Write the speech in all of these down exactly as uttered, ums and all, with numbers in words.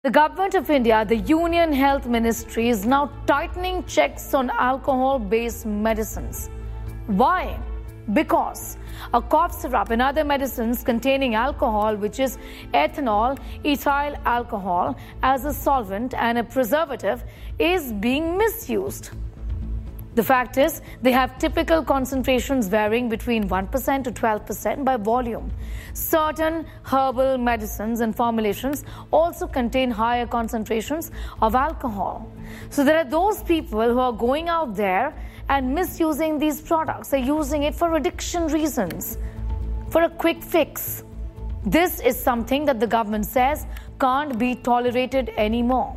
The Government of India, the Union Health Ministry, is now tightening checks on alcohol-based medicines. Why? Because a cough syrup and other medicines containing alcohol, which is ethanol, ethyl alcohol, as a solvent and a preservative, is being misused. The fact is, they have typical concentrations varying between one percent to twelve percent by volume. Certain herbal medicines and formulations also contain higher concentrations of alcohol. So there are those people who are going out there and misusing these products. They're using it for addiction reasons, for a quick fix. This is something that the government says can't be tolerated anymore.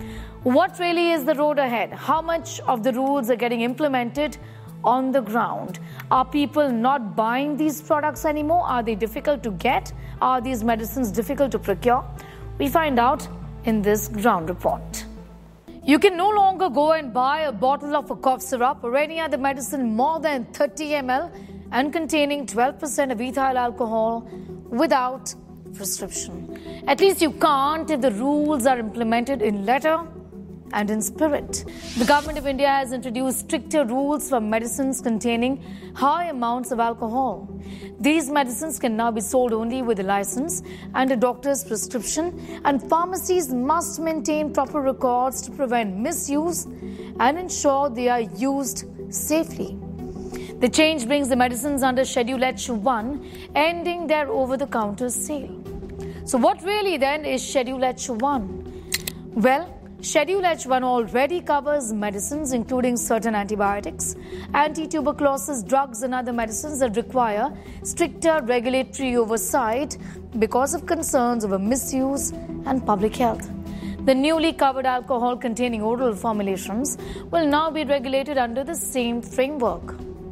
What really is the road ahead? How much of the rules are getting implemented on the ground? Are people not buying these products anymore? Are they difficult to get? Are these medicines difficult to procure? We find out in this ground report. You can no longer go and buy a bottle of a cough syrup or any other medicine more than thirty milliliters and containing twelve percent of ethyl alcohol without prescription. At least you can't if the rules are implemented in letter and in spirit. The Government of India has introduced stricter rules for medicines containing high amounts of alcohol. These medicines can now be sold only with a license and a doctor's prescription, and pharmacies must maintain proper records to prevent misuse and ensure they are used safely. The change brings the medicines under Schedule H one, ending their over-the-counter sale. So what really then is Schedule H one? Well, Schedule H one already covers medicines including certain antibiotics, anti-tuberculosis drugs and other medicines that require stricter regulatory oversight because of concerns over misuse and public health. The newly covered alcohol-containing oral formulations will now be regulated under the same framework.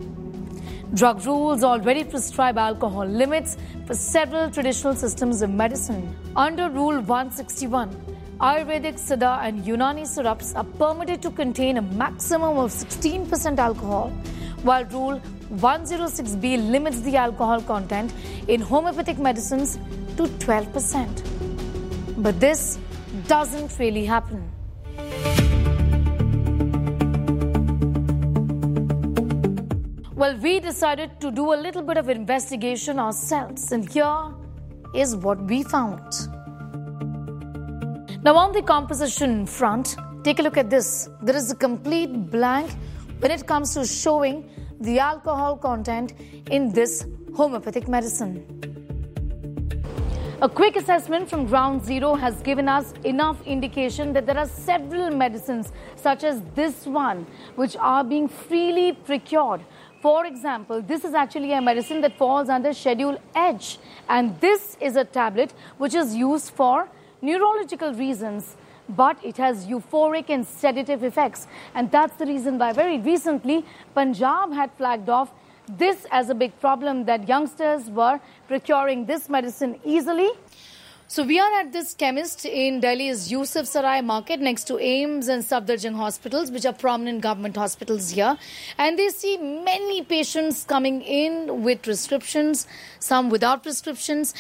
Drug rules already prescribe alcohol limits for several traditional systems of medicine. Under Rule one sixty-one, Ayurvedic, Siddha and Unani syrups are permitted to contain a maximum of sixteen percent alcohol, while Rule one oh six B limits the alcohol content in homeopathic medicines to twelve percent. But this doesn't really happen. Well, we decided to do a little bit of investigation ourselves, and here is what we found. Now, on the composition front, take a look at this. There is a complete blank when it comes to showing the alcohol content in this homeopathic medicine. A quick assessment from Ground Zero has given us enough indication that there are several medicines, such as this one, which are being freely procured. For example, this is actually a medicine that falls under Schedule H, and this is a tablet which is used for neurological reasons, but it has euphoric and sedative effects, and that's the reason why very recently Punjab had flagged off this as a big problem, that youngsters were procuring this medicine easily. So we are at this chemist in Delhi's Yusuf Sarai market next to AIIMS and Safdarjung hospitals, which are prominent government hospitals here. And they see many patients coming in with prescriptions, some without prescriptions.